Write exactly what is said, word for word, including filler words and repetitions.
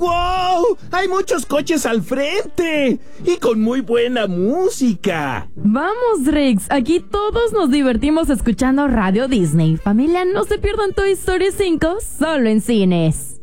¡Wow! Hay muchos coches al frente y con muy buena música. Vamos, Rex, aquí todos nos divertimos escuchando Radio Disney. Familia, no se pierdan Toy Story cinco solo en cines.